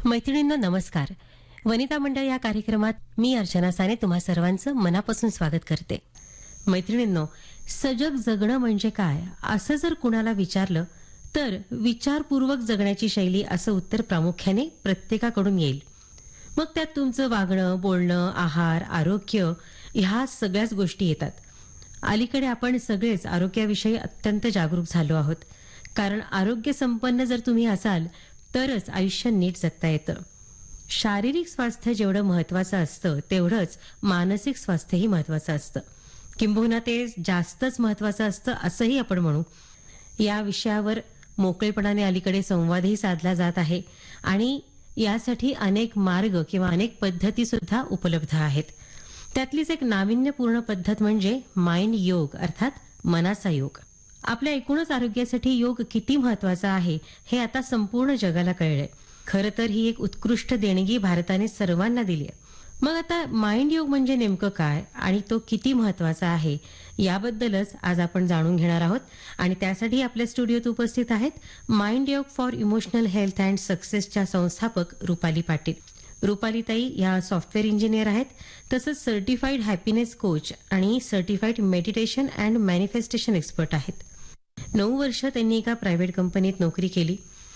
मैत्रिणींनो नमस्कार. वनिता मंडळ या कार्यक्रमात मी अर्चना साने तुम्हा सर्वांचं मनापासून स्वागत करते. मैत्रिणींनो, सजग जगणं म्हणजे काय असं जर कुणाला विचारलं तर विचारपूर्वक जगण्याची शैली असं उत्तर प्रामुख्याने प्रत्येकाकडून येईल. मग त्यात तुमचं वागणं, बोलणं, आहार, आरोग्य ह्या सगळ्याच गोष्टी येतात. अलीकडे आपण सगळेच आरोग्याविषयी अत्यंत जागरूक झालो आहोत. कारण आरोग्य संपन्न जर तुम्ही असाल तरच आयुष्य नीट जगता येतं. शारीरिक स्वास्थ्य जेवढं महत्वाचं असतं तेवढंच मानसिक स्वास्थ्यही महत्वाचं असतं. किंबहुना ते जास्तच महत्वाचं असतं असंही आपण म्हणू. या विषयावर मोकळेपणाने अलीकडे संवादही साधला जात आहे आणि यासाठी अनेक मार्ग किंवा अनेक पद्धती सुद्धा उपलब्ध आहेत. त्यातलीच एक नाविन्यपूर्ण पद्धत म्हणजे माइंड योग अर्थात मनाचा योग. आपल्या एकूणच आरोग्यासाठी योग किती महत्वाचा आहे हे आता संपूर्ण जगाला कळलंय. खरं तर ही एक उत्कृष्ट देणगी भारताने सर्वांना दिली आहे. मग आता माइंड योग म्हणजे नेमकं काय आणि तो किती महत्वाचा आहे याबद्दलच आज आपण जाणून घेणार आहोत. आणि त्यासाठी आपल्या स्टुडिओत उपस्थित आहेत माइंड योग फॉर इमोशनल हेल्थ अँड सक्सेसच्या संस्थापक रुपाली पाटील. रुपालीताई या सॉफ्टवेअर इंजिनियर आहेत, तसंच सर्टिफाईड हॅपीनेस कोच आणि certified meditation and manifestation expert आहेत. 9 वर्ष त्यांनी एका प्रायव्हेट कंपनीत नोकरी केली.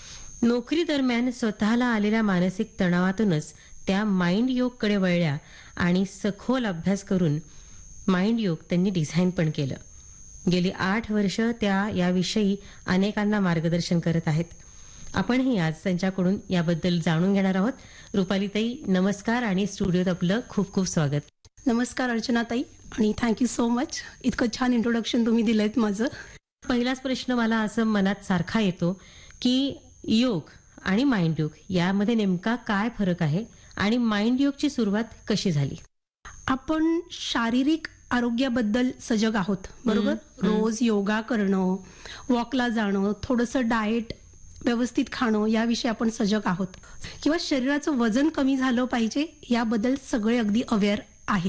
नोकरी दरम्यान स्वतःला आलेल्या मानसिक तणावातूनच त्या माइंड योगकडे वळल्या आणि सखोल अभ्यास करून माइंड योग त्यांनी डिझाईन पण केलं. गेली 8 वर्ष त्या याविषयी अनेकांना मार्गदर्शन करत आहेत. आपणही आज त्यांच्याकडून याबद्दल जाणून घेणार आहोत. रुपालीताई नमस्कार आणि स्टुडिओत आपलं खूप खूप स्वागत. नमस्कार अर्चनाताई आणि थँक्यू सो मच. इतकं छान इंट्रोडक्शन तुम्ही दिलंयत माझं. पहिलाच प्रश्न मला असं मनात सारखा येतो की योग आणि माइंड योग यामध्ये नेमका काय फरक आहे आणि माइंड योगची सुरुवात कशी झाली? आपण शारीरिक आरोग्याबद्दल सजग आहोत, बरोबर. रोज योगा करणं, वॉकला जाणं, थोडंसं डाएट व्यवस्थित खाणं याविषयी आपण सजग आहोत. किंवा शरीराचं वजन कमी झालं पाहिजे याबद्दल सगळे अगदी अवेअर आहेत.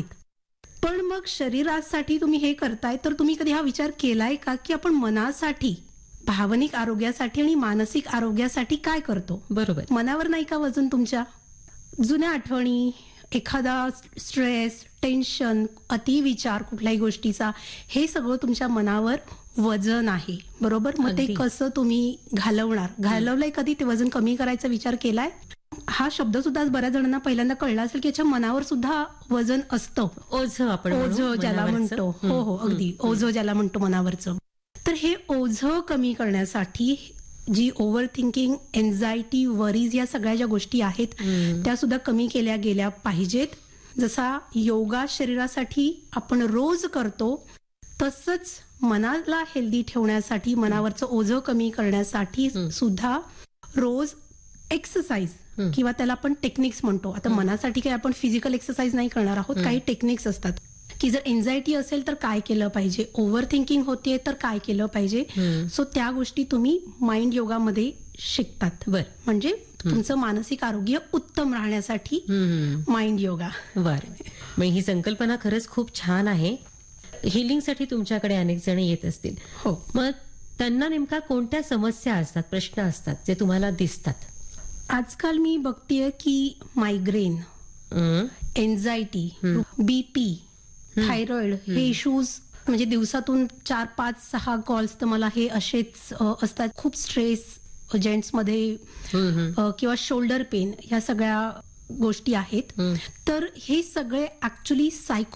पण मग शरीरासाठी तुम्ही हे करताय तर तुम्ही कधी हा विचार केलाय का की आपण मनासाठी, भावनिक आरोग्यासाठी आणि मानसिक आरोग्यासाठी काय करतो? बरोबर. मनावर नाही का वजन तुमच्या? जुन्या आठवणी, एखादा स्ट्रेस, टेन्शन, अतिविचार कुठल्याही गोष्टीचा, हे सगळं तुमच्या मनावर वजन आहे, बरोबर. मग ते कसं तुम्ही घालवलंय कधी ते वजन कमी करायचा विचार केलाय? हा शब्द सुद्धा बऱ्याच जणांना पहिल्यांदा कळला असेल की याच्या मनावर सुद्धा वजन असतं. ओझं आपण ओझं ज्याला म्हणतो. हो हो, अगदी ओझं ज्याला म्हणतो मनावरचं. तर हे ओझं कमी करण्यासाठी जी ओव्हर थिंकिंग, एन्झायटी, वरीज या सगळ्या ज्या गोष्टी आहेत त्या सुद्धा कमी केल्या गेल्या पाहिजेत. जसा योगा शरीरासाठी आपण रोज करतो तसंच मनाला हेल्दी ठेवण्यासाठी, मनावरचं ओझं कमी करण्यासाठी सुद्धा रोज एक्सरसाइज किंवा त्याला आपण टेक्निक्स म्हणतो. आता मनासाठी काही आपण फिजिकल एक्सरसाइज नाही करणार आहोत, काही टेक्निक्स असतात की जर एन्झायटी असेल तर काय केलं पाहिजे, ओव्हर थिंकिंग होतीये तर काय केलं पाहिजे. सो त्या गोष्टी तुम्ही माइंड योगामध्ये शिकतात. म्हणजे तुमचं मानसिक आरोग्य उत्तम राहण्यासाठी माइंड योगा. मग ही संकल्पना खरंच खूप छान आहे. हिलिंगसाठी तुमच्याकडे अनेक जण येत असतील. हो. मग त्यांना नेमका कोणत्या समस्या असतात, प्रश्न असतात जे तुम्हाला दिसतात? आजकाल मी बघतेय की मायग्रेन, एन्झायटी, बीपी, थायरॉइड हे इश्यूज, म्हणजे दिवसातून 4, 5, 6 कॉल्स तर मला हे असेच असतात. खूप स्ट्रेस जेंट्समध्ये किंवा शोल्डर पेन, ह्या सगळ्या गोष्टी आहेत. तर हे सगळे ऍक्च्युली